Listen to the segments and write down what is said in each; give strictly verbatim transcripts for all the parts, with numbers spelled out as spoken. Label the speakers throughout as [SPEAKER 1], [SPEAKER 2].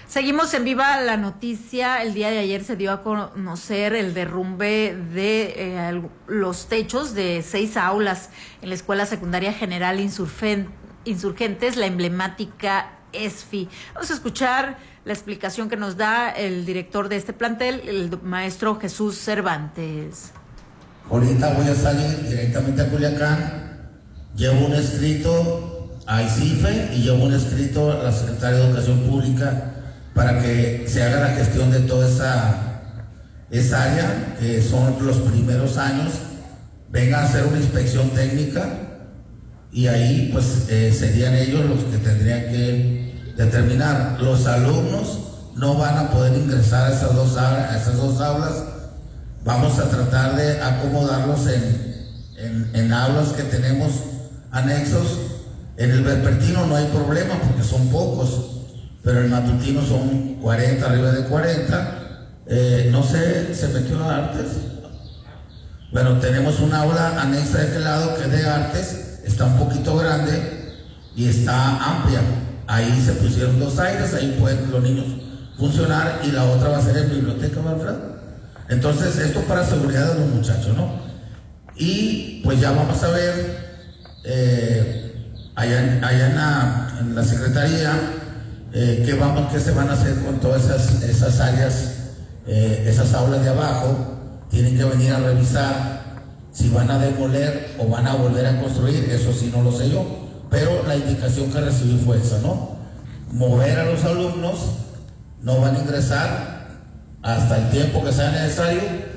[SPEAKER 1] Seguimos en Viva la Noticia. El día de ayer se dio a conocer el derrumbe de eh, los techos de seis aulas en la Escuela Secundaria General Insurgentes, la emblemática E S F I. Vamos a escuchar la explicación que nos da el director de este plantel, el maestro Jesús Cervantes.
[SPEAKER 2] Ahorita voy a salir directamente a Culiacán, llevo un escrito a I C I F E y llevo un escrito a la Secretaría de Educación Pública para que se haga la gestión de toda esa, esa área, que son los primeros años, vengan a hacer una inspección técnica y ahí pues eh, serían ellos los que tendrían que determinar. Los alumnos no van a poder ingresar a esas dos, a esas dos aulas. Vamos a tratar de acomodarlos en, en, en aulas que tenemos anexos. En el vespertino no hay problema porque son pocos, pero el matutino son cuarenta, arriba de cuarenta. Eh, no sé, ¿se metió a artes? Bueno, tenemos una aula anexa de este lado que es de artes, está un poquito grande y está amplia. Ahí se pusieron dos aires, ahí pueden los niños funcionar, y la otra va a ser en biblioteca, ¿verdad? Entonces, esto para seguridad de los muchachos, ¿no? Y pues ya vamos a ver, eh, allá, allá en, la, en la Secretaría, Eh, ¿qué, vamos, ¿qué se van a hacer con todas esas, esas áreas, eh, esas aulas de abajo? Tienen que venir a revisar si van a demoler o van a volver a construir. Eso sí no lo sé yo, pero la indicación que recibí fue esa, ¿no? Mover a los alumnos, no van a ingresar hasta el tiempo que sea necesario.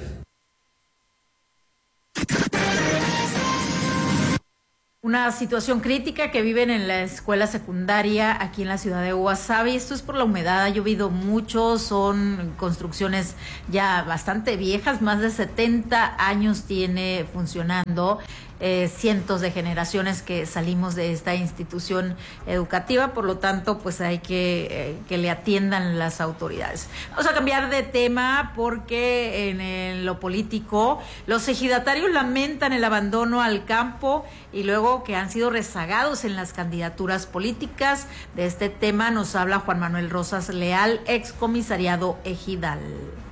[SPEAKER 1] Una situación crítica que viven en la escuela secundaria aquí en la ciudad de Guasave. Esto es por la humedad, ha llovido mucho, son construcciones ya bastante viejas, más de setenta años tiene funcionando, eh, cientos de generaciones que salimos de esta institución educativa, por lo tanto pues hay que, eh, que le atiendan las autoridades. Vamos a cambiar de tema porque en el, lo político, los ejidatarios lamentan el abandono al campo y luego que han sido rezagados en las candidaturas políticas. De este tema nos habla Juan Manuel Rosas Leal, ex comisariado ejidal.